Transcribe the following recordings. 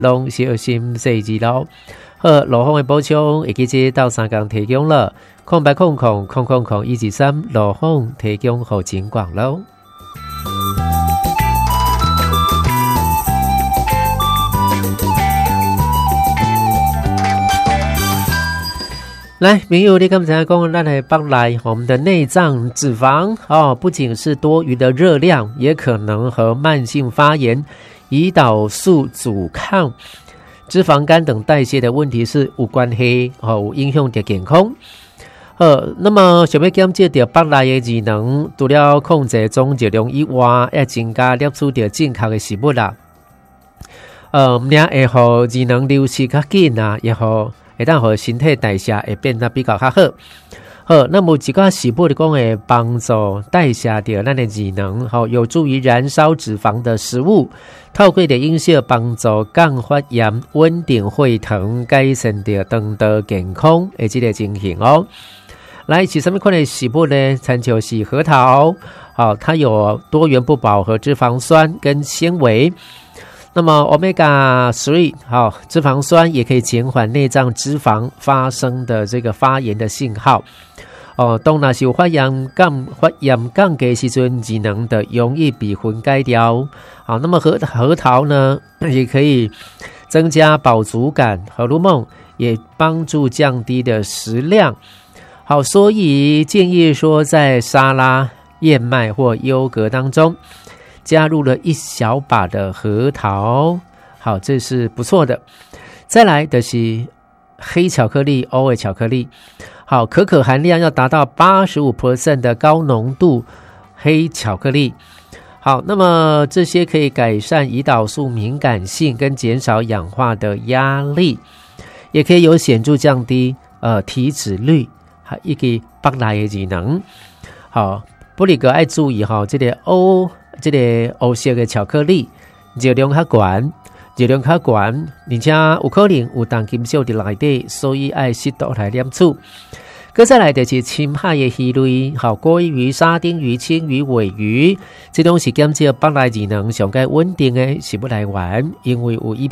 拢小心细致咯。好，路况的补充会记这到3天提供了0800000013路况提供给警广咯。来，朋友，你刚才讲，咱来帮来我们的内脏脂肪不仅是多余的热量，也可能和慢性发炎、胰岛素阻抗、脂肪肝等代谢的问题是有关系，有影响到健康。那么想要减少到腹内的机能，除了控制总热量以外，要增加摄取到正确的食物啦。也会让机能流失较紧啊，也好。会当让身体代谢会变得比较好。好，那么一个食物的讲会帮助代谢掉咱的机能，有助于燃烧脂肪的食物，透过的影响帮助降发炎、稳定血糖、改善掉肠道健康的这个情形哦。来，是什么款的食物呢？参照是核桃，它有多元不饱和脂肪酸跟纤维。那么 Omega 3脂肪酸也可以减缓内脏脂肪发生的这个发炎的信号。当那是有发炎降低时阵，机能的容易被分解掉。那么核桃呢，也可以增加饱足感，荷尔蒙也帮助降低的食量。好，所以建议说，在沙拉、燕麦或优格当中加入了1小把的核桃，好，这是不错的。再来的是黑巧克力、欧的巧克力，好，可可含量要达到 85% 的高浓度黑巧克力。好，那么这些可以改善胰岛素敏感性跟减少氧化的压力，也可以有显著降低体脂率，还一个腹内的机能。好，不过爱注意这个欧式的巧克力热量较悬，而且有可能有重金属在内底，所以爱适度来摄取。再来就是深海的鱼类，鲑鱼、沙丁鱼、青鱼、尾鱼，这种是减少腹内机能上较稳定的食物来源，因为有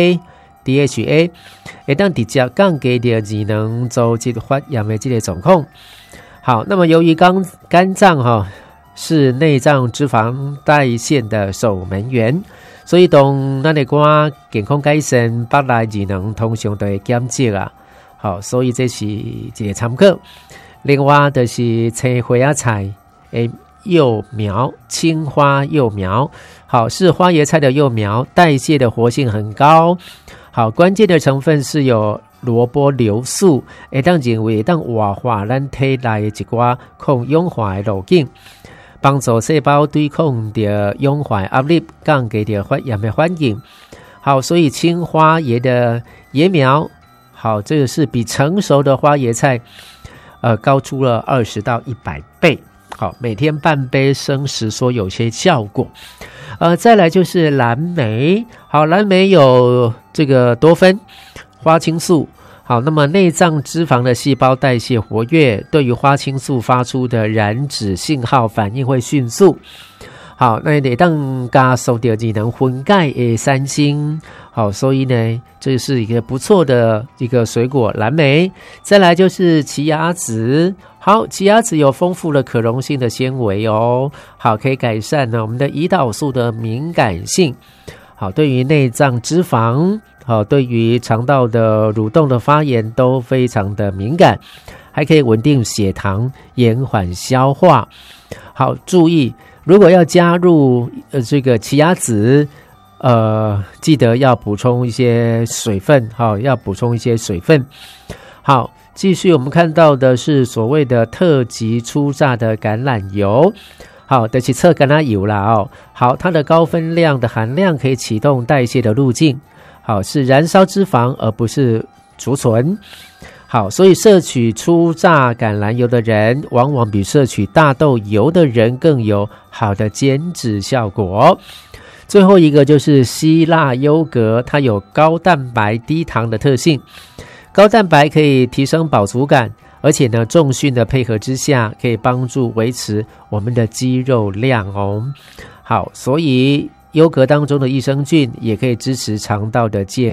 EPA、DHA， 会当直接降低的机能造成发炎的这个状况。好，那么由于肝脏是内脏脂肪代谢的守门员，所以当咱的肝健康改善，腹内机能通常都会减少啊。好，所以这是一个参考。另外就是青花椰菜的幼苗，青花幼苗，好，是花椰菜的幼苗，代谢的活性很高。好，关键的成分是有萝卜硫素，会当认为当活化咱体内的一寡抗氧化的路径，帮助细胞对抗的氧化压力，降低的发炎的反应。好，所以青花椰的椰苗，好，这个是比成熟的花椰菜高出了20到100倍。好，每天半杯生食说有些效果。再来就是蓝莓，好，蓝莓有这个多酚、花青素。好，那么内脏脂肪的细胞代谢活跃，对于花青素发出的燃脂信号反应会迅速。好，那得当加速到机能分解的3星。好，所以呢，这是一个不错的一个水果，蓝莓。再来就是奇亚籽。好，奇亚籽有丰富的可溶性的纤维哦，好，可以改善呢我们的胰岛素的敏感性。好，对于内脏脂肪，好，对于肠道的蠕动的发炎都非常的敏感，还可以稳定血糖，延缓消化。好，注意，如果要加入这个奇亚籽，记得要补充一些水分，好，要补充一些水分。好，继续我们看到的是所谓的特级初榨的橄榄油。好，就是测橄榄油啦哦。好，它的高分量的含量可以启动代谢的路径。好，是燃烧脂肪而不是储存。好，所以摄取初榨橄榄油的人，往往比摄取大豆油的人更有好的减脂效果。最后一个就是希腊优格，它有高蛋白低糖的特性。高蛋白可以提升饱足感，而且呢，重训的配合之下，可以帮助维持我们的肌肉量哦。好，所以优格当中的益生菌也可以支持肠道的健